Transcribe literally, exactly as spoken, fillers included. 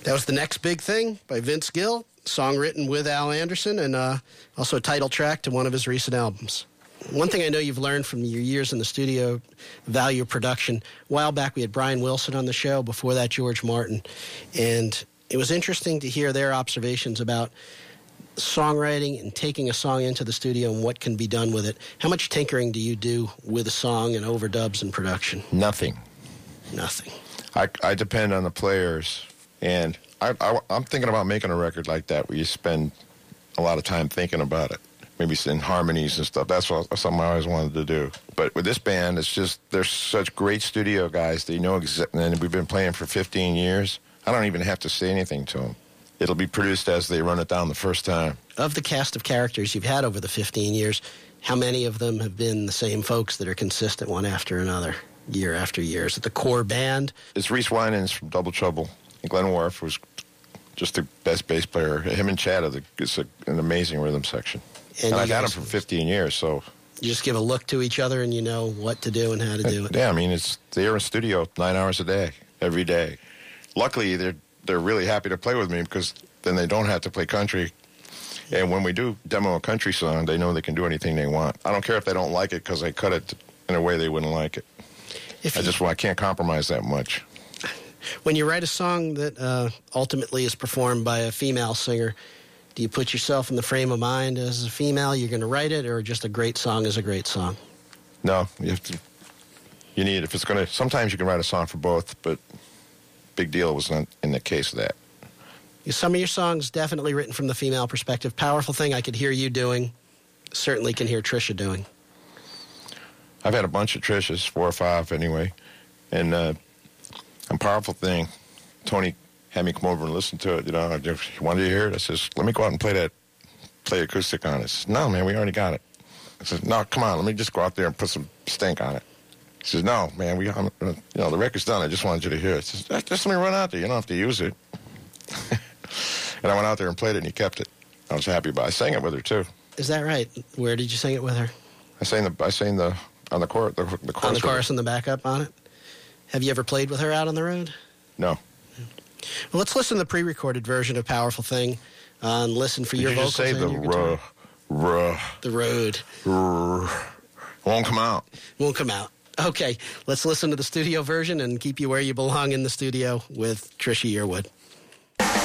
That was The Next Big Thing by Vince Gill, song written with Al Anderson, and uh, also a title track to one of his recent albums. One thing I know you've learned from your years in the studio, value of production. A while back we had Brian Wilson on the show, before that George Martin, and it was interesting to hear their observations about songwriting and taking a song into the studio and what can be done with it. How much tinkering do you do with a song and overdubs and production? Nothing. Nothing. I, I depend on the players, and I, I, I'm thinking about making a record like that where you spend a lot of time thinking about it, maybe in harmonies and stuff. That's what, something I always wanted to do. But with this band, it's just, they're such great studio guys. They know exactly, and we've been playing for fifteen years. I don't even have to say anything to them. It'll be produced as they run it down the first time. Of the cast of characters you've had over the fifteen years, how many of them have been the same folks that are consistent one after another, year after year? Is it the core band? It's Reese Winans from Double Trouble. And Glenn Worf was just the best bass player. Him and Chad are the, it's a, an amazing rhythm section. And, and I've had them for fifteen years, so... You just give a look to each other and you know what to do and how to do it. Yeah, I mean, it's they're in studio nine hours a day, every day. Luckily, they're they're really happy to play with me because then they don't have to play country. And when we do demo a country song, they know they can do anything they want. I don't care if they don't like it because I cut it in a way they wouldn't like it. If I just I can't compromise that much. When you write a song that uh, ultimately is performed by a female singer, do you put yourself in the frame of mind as a female, you're going to write it, or just a great song is a great song? No, you have to. You need, if it's going to, sometimes you can write a song for both, but Big Deal was not in the case of that. Some of your songs definitely written from the female perspective. Powerful Thing I could hear you doing, certainly can hear Trisha doing. I've had a bunch of Trishas, four or five anyway, and uh, a Powerful Thing, Tony had me come over and listen to it. You know, I just wanted to hear it. I says, let me go out and play that, play acoustic on it. He says, no, man, we already got it. I says, no, come on, let me just go out there and put some stank on it. He says, no, man, we, I'm, you know, the record's done. I just wanted you to hear it. He says, just let me run out there. You don't have to use it. And I went out there and played it, and he kept it. I was happy about it. I sang it with her, too. Is that right? Where did you sing it with her? I sang the, I sang the, on the, chor- the, the chorus. On the chorus and the backup on it? Have you ever played with her out on the road? No. Well, let's listen to the pre-recorded version of Powerful Thing uh, and listen for Did your you vocals. Just say the ruh, ruh. The road. Ruh. Won't come out. Won't come out. Okay, let's listen to the studio version and keep you where you belong in the studio with Trisha Yearwood.